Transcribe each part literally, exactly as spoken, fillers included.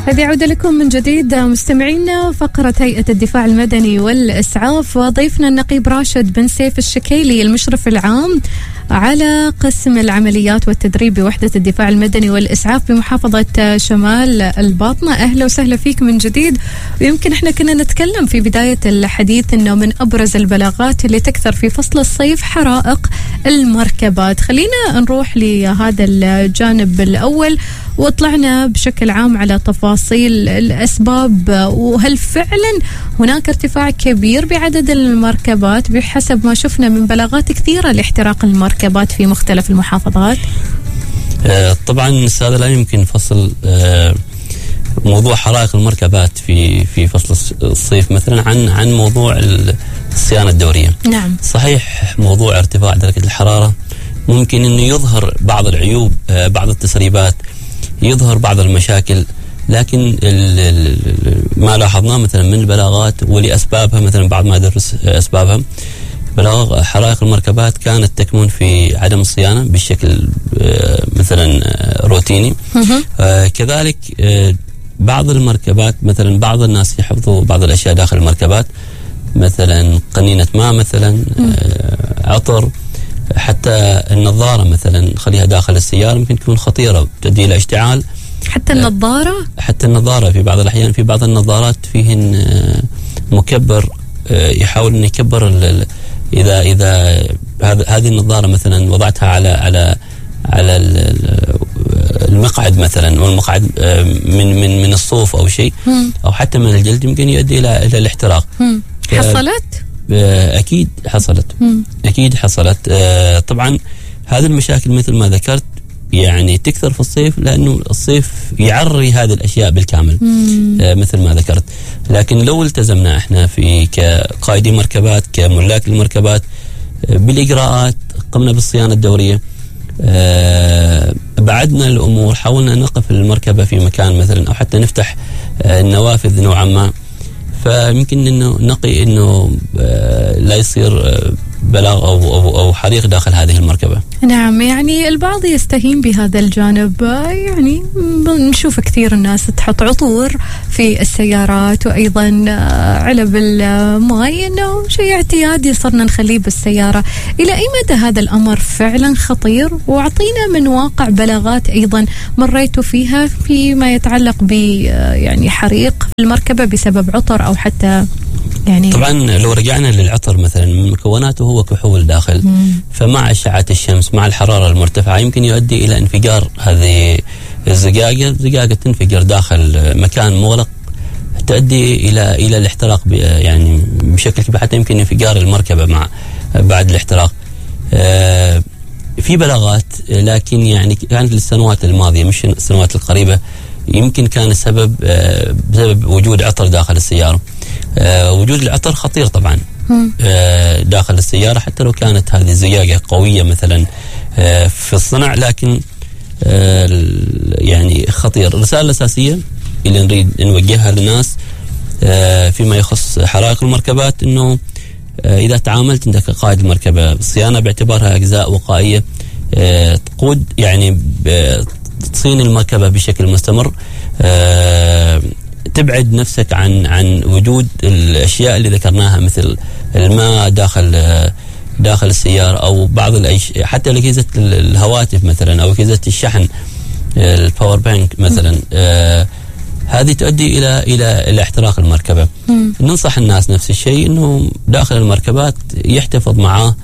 هذه عودة لكم من جديد مستمعينا، فقرة هيئة الدفاع المدني والإسعاف، وضيفنا النقيب راشد بن سيف الشكيلي المشرف العام على قسم العمليات والتدريب بوحدة الدفاع المدني والإسعاف بمحافظة شمال الباطنة. أهلا وسهلا فيك من جديد. ويمكن احنا كنا نتكلم في بداية الحديث انه من ابرز البلاغات اللي تكثر في فصل الصيف حرائق المركبات. خلينا نروح لهذا الجانب الأول، وطلعنا بشكل عام على تفاصيل الأسباب، وهل فعلا هناك ارتفاع كبير بعدد المركبات بحسب ما شفنا من بلاغات كثيرة لاحتراق المركبات في مختلف المحافظات؟ آه طبعا هذا لا يمكن فصل آه موضوع حرائق المركبات في في فصل الصيف مثلا عن عن موضوع الصيانة الدورية. نعم صحيح، موضوع ارتفاع درجة الحرارة ممكن انه يظهر بعض العيوب، آه بعض التسريبات، يظهر بعض المشاكل، لكن ما لاحظناه مثلا من البلاغات ولأسبابها، مثلا بعد ما درس أسبابها، بلاغ حرائق المركبات كانت تكمن في عدم الصيانة بالشكل مثلا روتيني. آه كذلك آه بعض المركبات مثلا بعض الناس يحفظوا بعض الأشياء داخل المركبات، مثلا قنينة ماء، مثلا آه عطر، حتى النظارة مثلا خليها داخل السيارة ممكن تكون خطيرة، تؤدي إلى اشتعال. حتى النظارة؟ حتى النظارة في بعض الأحيان في بعض النظارات فيهن مكبر يحاول أن يكبر إذا إذا هذه النظارة مثلا وضعتها على على على المقعد مثلا، والمقعد من من من الصوف أو شيء، أو حتى من الجلد، يمكن يؤدي إلى إلى الاحتراق. حصلت؟ أكيد حصلت. مم. أكيد حصلت. آه طبعا هذه المشاكل مثل ما ذكرت يعني تكثر في الصيف، لأنه الصيف يعري هذه الأشياء بالكامل. آه مثل ما ذكرت. لكن لو التزمنا احنا في كقائدي مركبات، كملاك المركبات، آه بالإجراءات، قمنا بالصيانة الدورية، آه بعدنا الأمور، حاولنا نقف المركبة في مكان مثلا، أو حتى نفتح آه النوافذ نوعا ما، فيمكن انه نقي انه لا يصير بلاغ او او او حريق داخل هذه المركبه. نعم، يعني البعض يستهين بهذا الجانب، يعني نشوف كثير الناس تحط عطور في السيارات، وايضا علب الماء، انه شيء اعتيادي صرنا نخليه بالسياره. الى اي مدى هذا الامر فعلا خطير؟ واعطينا من واقع بلاغات ايضا مريتوا فيها فيما يتعلق ب يعني حريق المركبه بسبب عطر او حتى يعني. طبعا لو رجعنا للعطر مثلا، من مكوناته هو كحول داخل، مم. فمع أشعة الشمس مع الحرارة المرتفعة يمكن يؤدي إلى انفجار هذه الزجاجة. الزجاجة تنفجر داخل مكان مغلق، تؤدي إلى إلى الاحتراق يعني بشكل كبير، حتى يمكن انفجار المركبة مع بعد الاحتراق. آه في بلاغات، لكن يعني كانت للسنوات الماضية مش السنوات القريبة، يمكن كان السبب آه بسبب وجود عطر داخل السيارة. آه وجود العطر خطير طبعا آه داخل السيارة، حتى لو كانت هذه الزجاجة قوية مثلا آه في الصنع، لكن آه يعني خطير. الرسالة الأساسية اللي نريد نوجهها للناس آه فيما يخص حرائق المركبات، انه آه اذا تعاملت انت كقائد المركبة الصيانة باعتبارها اجزاء وقائية آه تقود يعني تصين المركبة بشكل مستمر، آه تبعد نفسك عن عن وجود الاشياء اللي ذكرناها، مثل الماء داخل داخل السياره، او بعض الاشياء حتى اجهزه الهواتف مثلا، او اجهزه الشحن الباور بانك مثلا. آه هذه تؤدي الى الى الى احتراق المركبه. مم. ننصح الناس نفس الشيء، انه داخل المركبات يحتفظ معاه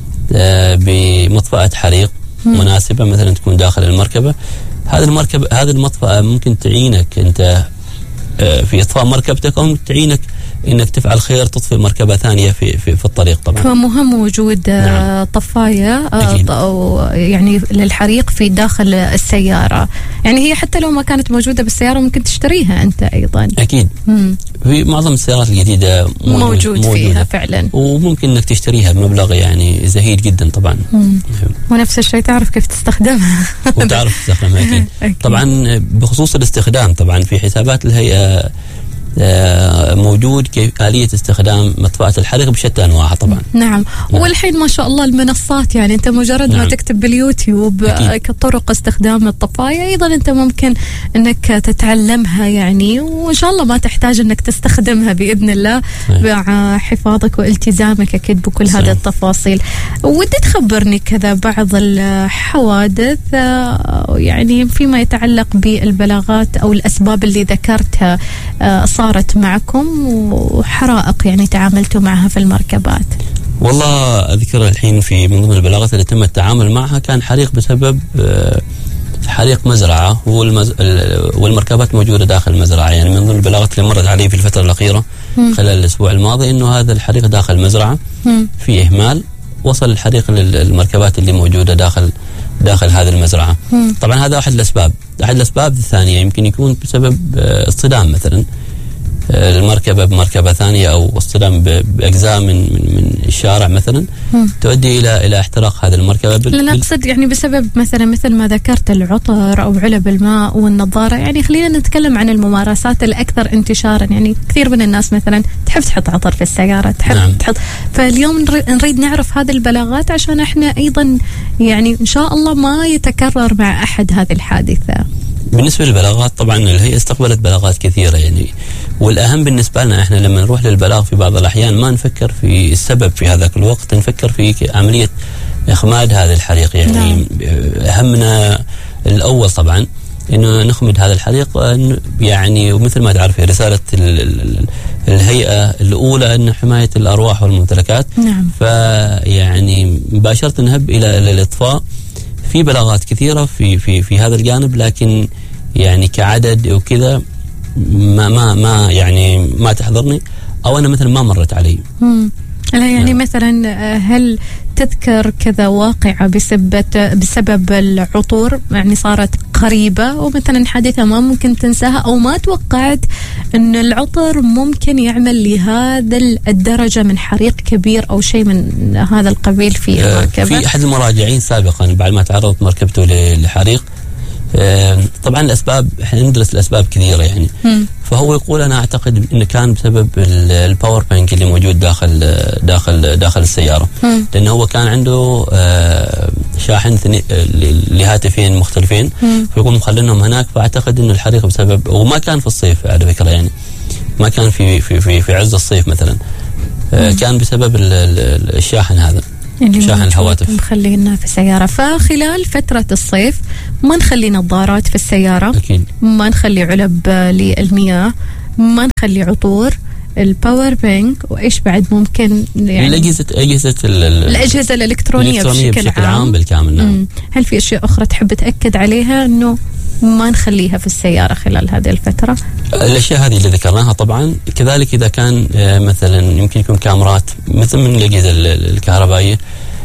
آه بمطفأة حريق مم. مناسبه مثلا تكون داخل المركبه. هذه المركبه هذه المطفأة ممكن تعينك انت في إطفاء مركبتك، أو تعينك إنك تفعل خير تطفي مركبة ثانية في في, في الطريق. طبعا فمهم وجود نعم. طفاية أو يعني للحريق في داخل السيارة. يعني هي حتى لو ما كانت موجودة بالسيارة ممكن تشتريها أنت أيضا. أكيد. مم. في معظم السيارات الجديدة موجود, موجود فيها موجودة. فعلا، وممكن إنك تشتريها بمبلغ يعني زهيد جدا طبعا. مم. ونفس الشيء تعرف كيف تستخدمها وتعرف تستخدمها. أكيد. أكيد. طبعا بخصوص الاستخدام، طبعا في حسابات الهيئة موجود كيف آلية استخدام مطفاة الحريق بشتى أنواعها طبعا. نعم. نعم. والحين ما شاء الله المنصات، يعني أنت مجرد نعم. ما تكتب باليوتيوب كطرق استخدام الطفاية، أيضا أنت ممكن أنك تتعلمها يعني، وإن شاء الله ما تحتاج أنك تستخدمها بإذن الله مع حفاظك والتزامك أكيد بكل هذه التفاصيل. ودي تخبرني كذا بعض الحوادث يعني فيما يتعلق بالبلاغات أو الأسباب اللي ذكرتها صارت معكم، وحرائق يعني تعاملتوا معها في المركبات. والله أذكر الحين في من ضمن البلاغات اللي تم التعامل معها كان حريق بسبب حريق مزرعة، والمركبات موجودة داخل المزرعة. يعني من ضمن البلاغات اللي مرت علي في الفترة الأخيرة م. خلال الأسبوع الماضي إنه هذا الحريق داخل مزرعة م. في إهمال، وصل الحريق للمركبات اللي موجودة داخل داخل هذه المزرعة. م. طبعا هذا أحد الأسباب. أحد الأسباب الثانية يمكن يكون بسبب اصطدام مثلا المركبة بمركبة ثانية، أو اصطدام بأجزاء من من من الشارع مثلا م. تؤدي إلى إلى احتراق هذه المركبة. بال... لا نقصد يعني بسبب مثلا مثل ما ذكرت العطر أو علب الماء والنظارة. يعني خلينا نتكلم عن الممارسات الأكثر انتشارا. يعني كثير من الناس مثلا تحب تحط عطر في السيارة، تحب نعم. تحط. فاليوم نريد نعرف هذه البلاغات عشان احنا أيضا يعني إن شاء الله ما يتكرر مع أحد هذه الحادثة. بالنسبة للبلاغات طبعا الهيئة استقبلت بلاغات كثيرة يعني، والأهم بالنسبة لنا إحنا لما نروح للبلاغ في بعض الأحيان ما نفكر في السبب في هذاك الوقت، نفكر في عملية إخماد هذا الحريق. يعني نعم. أهمنا الأول طبعا إنه نخمد هذا الحريق يعني، ومثل ما تعرفي رسالة الهيئة الأولى أن حماية الأرواح والممتلكات. نعم. فيعني مباشرة نهب إلى الإطفاء. في بلاغات كثيرة في في في هذا الجانب، لكن يعني كعدد وكذا ما ما ما يعني ما تحضرني، او انا مثلا ما مرت علي. امم لا يعني نعم. مثلا هل تذكر كذا واقعة بسبب بسبب العطور يعني صارت قريبة، ومثلا حادثة ما ممكن تنساها، او ما توقعت ان العطر ممكن يعمل لهذا الدرجة من حريق كبير او شيء من هذا القبيل في المركبة؟ في احد المراجعين سابقا بعد ما تعرضت مركبته لحريق، طبعا الاسباب احنا ندرس الاسباب كثيره يعني م. فهو يقول انا اعتقد انه كان بسبب الباور بانك اللي موجود داخل داخل داخل السياره، م. لانه هو كان عنده شاحن لهاتفين مختلفين، م. فيقوم مخلينهم هناك. فاعتقد انه الحريق بسبب، وما كان في الصيف على فكره يعني، ما كان في في في, في عز الصيف مثلا، م. كان بسبب الشاحن هذا، شاحن الهواتف مخلينا في السيارة. فخلال فترة الصيف ما نخلي نظارات في السيارة، أكيد. ما نخلي علب للمياه، ما نخلي عطور، الباور بانك، وإيش بعد ممكن يعني الأجهزة أجهزة الأجهزة الإلكترونية بشكل, بشكل عام. عام بالكامل. نعم. هل في أشياء أخرى تحب تأكد عليها إنه ما نخليها في السيارة خلال هذه الفترة؟ الأشياء هذه اللي ذكرناها طبعا. كذلك إذا كان مثلا يمكن يكون كاميرات مثل من الأجهزة الكهربائية،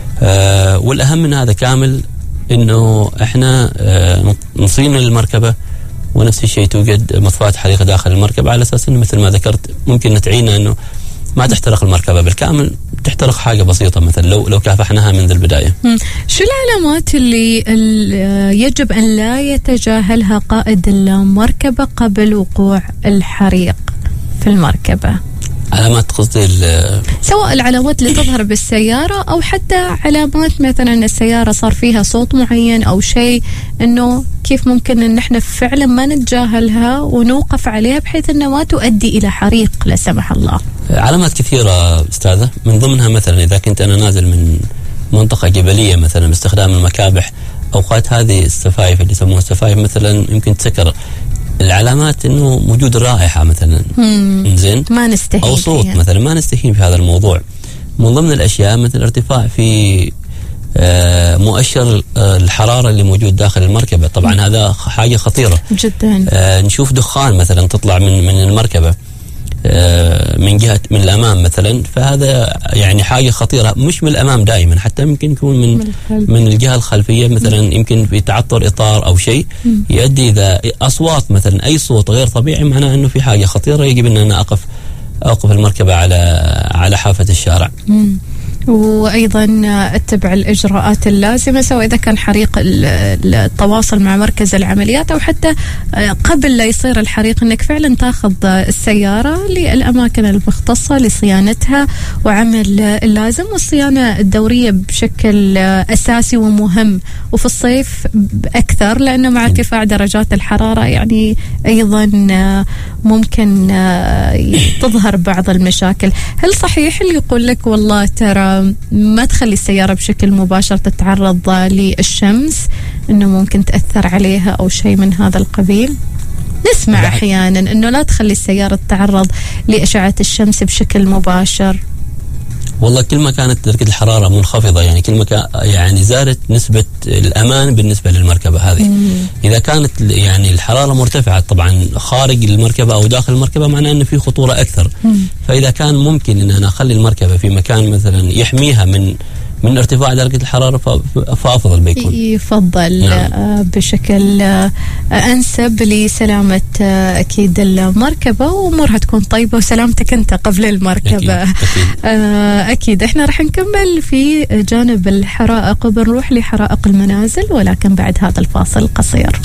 والأهم من هذا كامل إنه إحنا نصين المركبة، ونفس الشيء توجد مطفاة حريق داخل المركبة، على أساس إنه مثل ما ذكرت ممكن تعيننا إنه ما تحترق المركبة بالكامل، تحترق حاجة بسيطة مثلا لو لو كافحناها منذ البداية. شو العلامات اللي يجب أن لا يتجاهلها قائد المركبة قبل وقوع الحريق في المركبة؟ علامات قصدي سواء العلامات اللي تظهر بالسيارة أو حتى علامات مثلا السيارة صار فيها صوت معين أو شيء، إنه كيف ممكن إن إحنا فعلا ما نتجاهلها ونوقف عليها بحيث إنه ما تؤدي إلى حريق لا سمح الله. علامات كثيرة أستاذة، من ضمنها مثلا إذا كنت أنا نازل من منطقة جبلية مثلا باستخدام المكابح، أوقات هذه السفايف اللي يسموها السفايف مثلا يمكن تسكر. العلامات انه وجود الرائحه مثلا زين ما نستهين او صوت فيها. مثلا ما نستهين في هذا الموضوع. من ضمن الاشياء مثل ارتفاع في آه مؤشر آه الحراره اللي موجود داخل المركبه، طبعا م. هذا حاجه خطيره جدا. آه نشوف دخان مثلا تطلع من من المركبه آه من جهه من الامام مثلا، فهذا يعني حاجه خطيره، مش من الامام دائما، حتى يمكن يكون من من, من الجهه الخلفيه مثلا، م. يمكن في تعطر اطار او شيء يؤدي اذا اصوات مثلا اي صوت غير طبيعي، معناه انه في حاجه خطيره، يجب ان انا اقف اوقف المركبه على على حافه الشارع. م. وأيضا اتبع الإجراءات اللازمة، سواء إذا كان حريق التواصل مع مركز العمليات أو حتى قبل لا يصير الحريق أنك فعلا تاخذ السيارة للأماكن المختصة لصيانتها وعمل اللازم، والصيانة الدورية بشكل أساسي ومهم، وفي الصيف أكثر لأنه مع ارتفاع درجات الحرارة يعني أيضا ممكن تظهر بعض المشاكل. هل صحيح اللي يقول لك والله ترى ما تخلي السيارة بشكل مباشر تتعرض للشمس إنه ممكن تأثر عليها أو شيء من هذا القبيل؟ نسمع أحيانا إنه لا تخلي السيارة تتعرض لأشعة الشمس بشكل مباشر. والله كل ما كانت درجة الحرارة منخفضة يعني كل ما كان يعني زادت نسبة الأمان بالنسبة للمركبة هذه. مم. إذا كانت يعني الحرارة مرتفعة طبعا خارج المركبة أو داخل المركبة معناه أن في خطورة أكثر. مم. فإذا كان ممكن أن أنا أخلي المركبة في مكان مثلا يحميها من من ارتفاع درجة الحرارة فأفضل بيكون. يفضل. نعم. بشكل أنسب لسلامة أكيد المركبة وأمورها تكون طيبة وسلامتك أنت قبل المركبة. أكيد. أكيد. أكيد. إحنا رح نكمل في جانب الحرائق وبنروح لحرائق المنازل ولكن بعد هذا الفاصل القصير.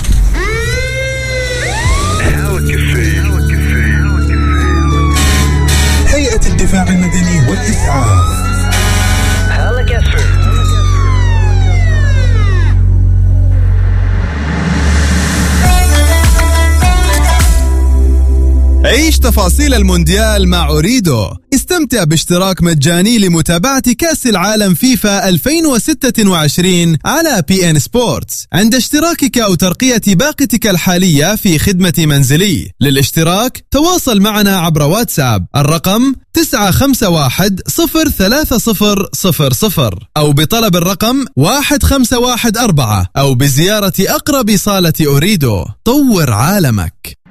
هيئة الدفاع المدني والإسعاف. عيش تفاصيل المونديال مع أوريدو. استمتع باشتراك مجاني لمتابعة كأس العالم فيفا ألفين وستة وعشرين على بي إن سبورتس عند اشتراكك أو ترقية باقتك الحالية في خدمة منزلي. للاشتراك تواصل معنا عبر واتساب الرقم تسعة خمسة واحد صفر ثلاثة صفر صفر صفر أو بطلب الرقم واحد خمسة واحد أربعة أو بزيارة أقرب صالة أوريدو. طور عالمك.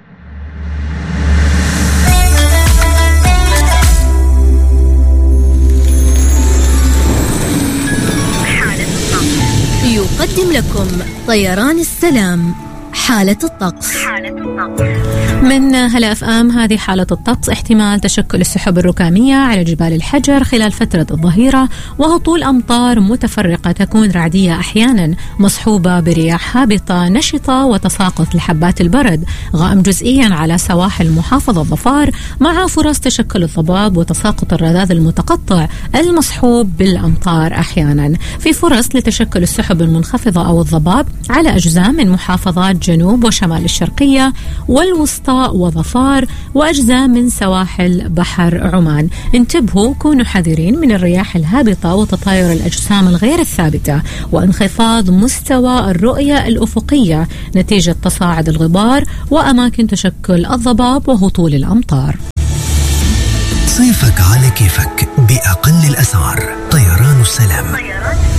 يقدم لكم طيران السلام حالة الطقس. من هلا اف ام هذه حالة الطقس. احتمال تشكل السحب الركامية على جبال الحجر خلال فترة الظهيرة وهطول أمطار متفرقة تكون رعدية أحيانا مصحوبة برياح هابطة نشطة وتساقط لحبات البرد. غائم جزئيا على سواحل محافظة ظفار مع فرص تشكل الضباب وتساقط الرذاذ المتقطع المصحوب بالأمطار أحيانا. في فرص لتشكل السحب المنخفضة أو الضباب على أجزاء من محافظات جنوب وشمال الشرقية والوسطى وظفار وأجزاء من سواحل بحر عمان. انتبهوا كونوا حذرين من الرياح الهابطة وتطاير الأجسام الغير الثابتة وانخفاض مستوى الرؤية الأفقية نتيجة تصاعد الغبار وأماكن تشكل الضباب وهطول الأمطار. صيفك على كيفك بأقل الأسعار. طيران السلام.